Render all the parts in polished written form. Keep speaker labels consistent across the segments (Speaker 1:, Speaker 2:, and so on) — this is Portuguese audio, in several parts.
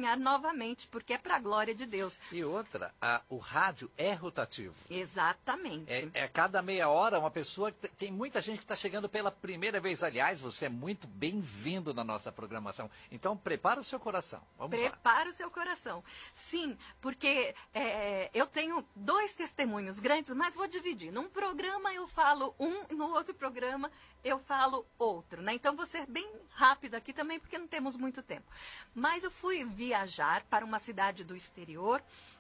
Speaker 1: sonhar novamente, porque é para a glória de Deus.
Speaker 2: E outra, o rádio é rotativo.
Speaker 1: Exatamente.
Speaker 2: Cada meia hora uma pessoa, tem muita gente que está chegando pela primeira vez. Aliás, você é muito bem-vindo na nossa programação. Então, prepara o seu coração. Vamos lá.
Speaker 1: Prepara o seu coração. Sim, porque eu tenho 2 testemunhos grandes, mas vou dividir. Num programa eu falo um, no outro programa eu falo outro, né? Então vou ser bem rápida aqui também, porque não temos muito tempo. Mas eu fui viajar para uma cidade do exterior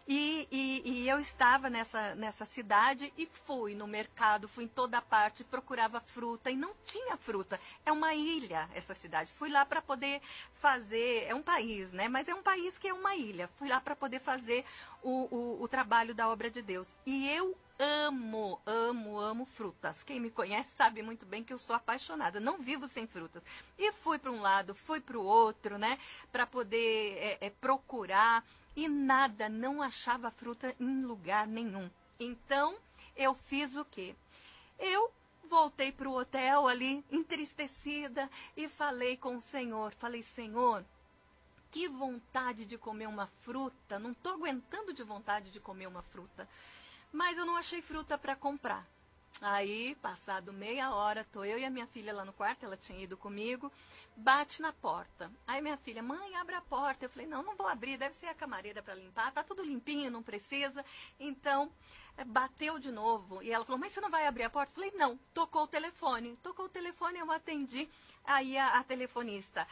Speaker 1: e eu estava nessa cidade e fui no mercado, fui em toda parte, procurava fruta e não tinha fruta. É uma ilha essa cidade. Fui lá para poder fazer, é um país, né? Mas é um país que é uma ilha. Fui lá para poder fazer o trabalho da obra de Deus. E eu amo frutas. Quem me conhece sabe muito bem que eu sou apaixonada. Não vivo sem frutas. E fui para um lado, fui para o outro, né? Para poder procurar. E nada, não achava fruta em lugar nenhum. Então, eu fiz o quê? Eu voltei para o hotel ali, entristecida, e falei com o Senhor. Falei, Senhor, que vontade de comer uma fruta. Não estou aguentando de vontade de comer uma fruta. Mas eu não achei fruta para comprar. Aí, passado meia hora, tô eu e a minha filha lá no quarto, ela tinha ido comigo, bate na porta. Aí minha filha, mãe, abre a porta. Eu falei, não vou abrir, deve ser a camareira para limpar, tá tudo limpinho, não precisa. Então, bateu de novo. E ela falou, mas você não vai abrir a porta? Eu falei, não, tocou o telefone, eu atendi. Aí a telefonista,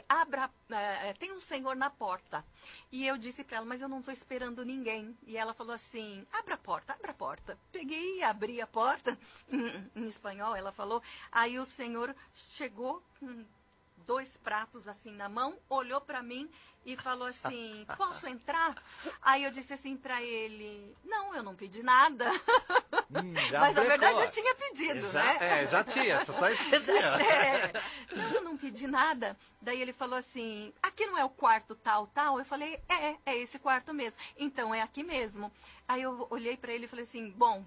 Speaker 1: tem um senhor na porta. E eu disse para ela, mas eu não estou esperando ninguém. E ela falou assim, abra a porta. Peguei e abri a porta, em espanhol ela falou. Aí o senhor chegou com 2 pratos assim na mão, olhou para mim e falou assim, posso entrar? Aí eu disse assim para ele, não, eu não pedi nada. Mas na verdade eu tinha pedido, né?
Speaker 2: Já tinha, só esqueceu.
Speaker 1: Não, eu não pedi nada. Daí ele falou assim, aqui não é o quarto tal? Eu falei, é esse quarto mesmo. Então é aqui mesmo. Aí eu olhei para ele e falei assim, bom,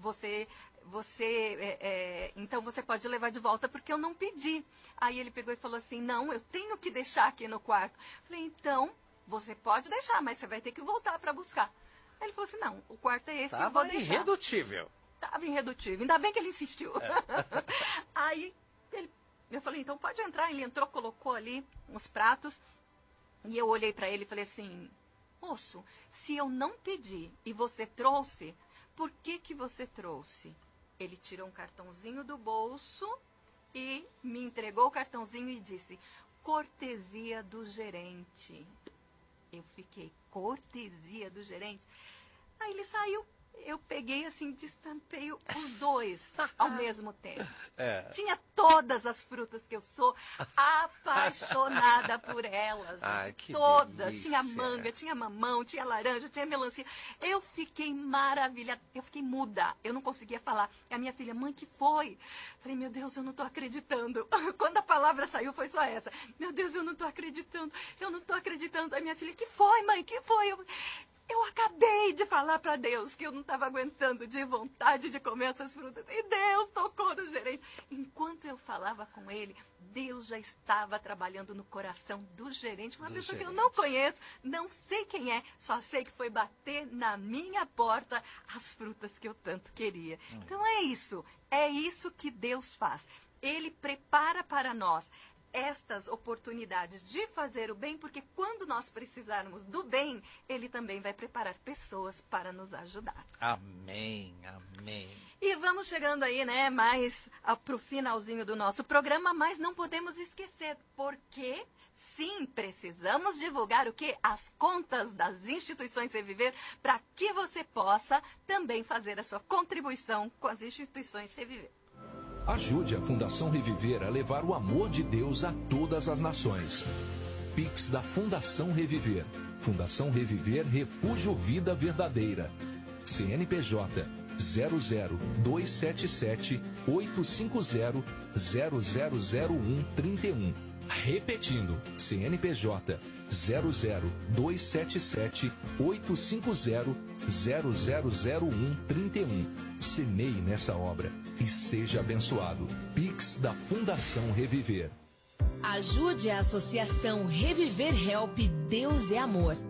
Speaker 1: então você pode levar de volta porque eu não pedi. Aí ele pegou e falou assim, não, eu tenho que deixar aqui no quarto. Falei, então, você pode deixar, mas você vai ter que voltar para buscar. Aí ele falou assim, não, o quarto é esse, eu vou deixar.
Speaker 2: Irredutível.
Speaker 1: Tava irredutível, ainda bem que ele insistiu. Aí eu falei, então pode entrar. Ele entrou, colocou ali uns pratos e eu olhei para ele e falei assim, moço, se eu não pedi e você trouxe, por que você trouxe? Ele tirou um cartãozinho do bolso e me entregou o cartãozinho e disse, cortesia do gerente. Eu fiquei, cortesia do gerente? Aí ele saiu. Eu peguei assim, destampei os 2 ao mesmo tempo. Tinha todas as frutas que eu sou apaixonada por elas, gente. Todas. Delícia. Tinha manga, tinha mamão, tinha laranja, tinha melancia. Eu fiquei maravilhada, eu fiquei muda, eu não conseguia falar. E a minha filha, mãe, que foi? Falei, meu Deus, eu não estou acreditando. Quando a palavra saiu, foi só essa. Meu Deus, eu não estou acreditando, eu não estou acreditando. Aí minha filha, que foi, mãe, que foi? Eu acabei de falar para Deus que eu não estava aguentando de vontade de comer essas frutas. E Deus tocou no gerente. Enquanto eu falava com ele, Deus já estava trabalhando no coração do gerente. Uma pessoa que eu não conheço, não sei quem é, só sei que foi bater na minha porta as frutas que eu tanto queria. Então é isso que Deus faz. Ele prepara para nós estas oportunidades de fazer o bem, porque quando nós precisarmos do bem, Ele também vai preparar pessoas para nos ajudar.
Speaker 2: Amém, amém.
Speaker 1: E vamos chegando aí, né, mais para o finalzinho do nosso programa, mas não podemos esquecer, porque sim, precisamos divulgar o quê? As contas das instituições Reviver, para que você possa também fazer a sua contribuição com as instituições Reviver.
Speaker 3: Ajude a Fundação Reviver a levar o amor de Deus a todas as nações. Pix da Fundação Reviver. Fundação Reviver Refúgio Vida Verdadeira. CNPJ 00277 850 000131. Repetindo, CNPJ 00277 850 000131. Semeie nessa obra e seja abençoado. Pix da Fundação Reviver.
Speaker 4: Ajude a Associação Reviver Help Deus é Amor.